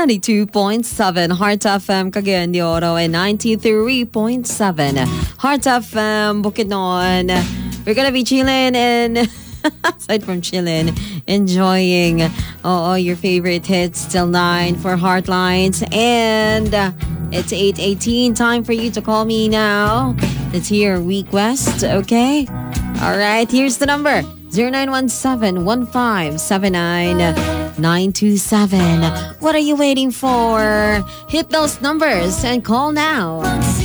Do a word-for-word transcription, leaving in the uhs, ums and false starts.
ninety-two point seven Heart F M Cagayan de Oro and ninety-three point seven Heart F M Bukidnon. We're gonna be chilling and aside from chilling, enjoying oh, your favorite hits till nine for Heartlines. And uh, it's eight eighteen. Time for you to call me now. It's your request, okay? All right, here's the number. zero nine one seven, one five seven nine, nine two seven. What are you waiting for? Hit those numbers and call now.